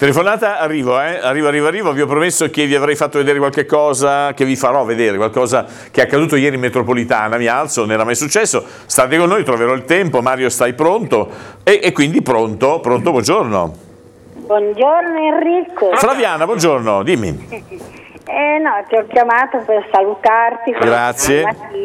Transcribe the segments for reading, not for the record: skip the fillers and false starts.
Telefonata, arrivo. Vi ho promesso che vi avrei fatto vedere qualche cosa, che vi farò vedere qualcosa che è accaduto ieri in metropolitana. Mi alzo, non era mai successo. State con noi, troverò il tempo. Mario, stai pronto? E quindi pronto, buongiorno. Buongiorno Enrico. Flaviana, buongiorno, dimmi. No, ti ho chiamato per salutarti. Grazie.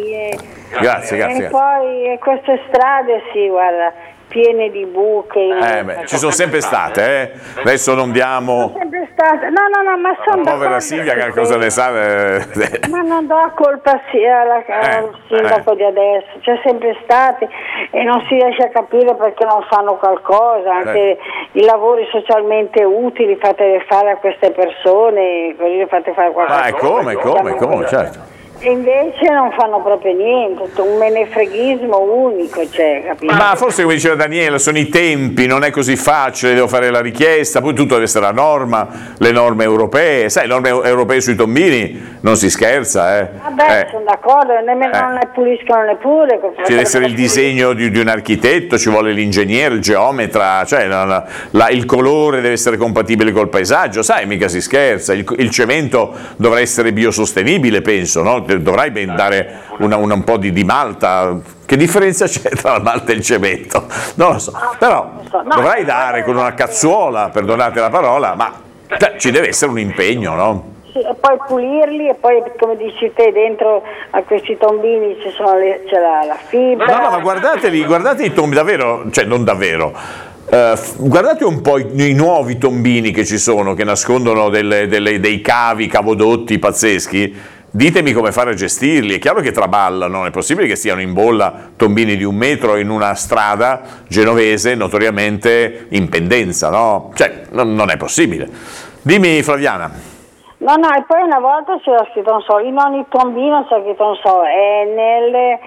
Grazie. E poi queste strade, sì, guarda, piene di buche. Ci sono sempre state, Adesso non diamo... Sono sempre state. No, ma sono la povera Silvia che cosa ne sa... Ma non do colpa sia al sindaco di adesso, c'è sempre state e non si riesce a capire perché non fanno qualcosa, anche i lavori socialmente utili fate fare a queste persone, così le fate fare qualcosa. Ma come, certo. E invece non fanno proprio niente, un menefreghismo unico c'è, capito? Ma forse, come diceva Daniela, sono i tempi, non è così facile, devo fare la richiesta, poi tutto deve essere a norma, le norme europee, sai, le norme europee sui tombini, non si scherza, Vabbè, sono d'accordo, nemmeno non le puliscono neppure. Ci deve essere il disegno di un architetto, ci vuole l'ingegnere, il geometra, cioè il colore deve essere compatibile col paesaggio, sai, mica si scherza, il cemento dovrà essere biosostenibile, penso, no? Dovrai dare un po' di malta. Che differenza c'è tra la malta e il cemento? Non lo so, però dovrai dare con una cazzuola, perdonate la parola, ma ci deve essere un impegno, no? Sì, e poi pulirli, e poi come dici te, dentro a questi tombini c'è la fibra. No, ma guardate i tombi, davvero, cioè non davvero. Guardate un po' i nuovi tombini che ci sono, che nascondono dei cavodotti pazzeschi. Ditemi come fare a gestirli. È chiaro che traballano, non è possibile che stiano in bolla tombini di 1 metro in una strada genovese notoriamente in pendenza, no? Cioè, non è possibile. Dimmi, Flaviana. No, e poi una volta c'era scritto, non so, in ogni tombino c'era scritto, non so, Enel,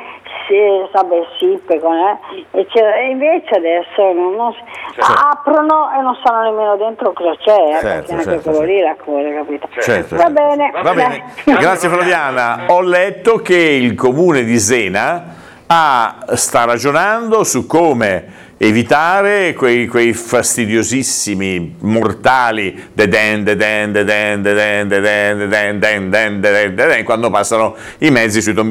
SIP, e invece adesso non aprono e non sanno nemmeno dentro cosa c'è, perché anche quello lì la cosa, capito? Certo. Va bene. Grazie Flaviana. Ho letto che il comune di Zena sta ragionando su come evitare quei fastidiosissimi mortali quando passano i mezzi sui tombini.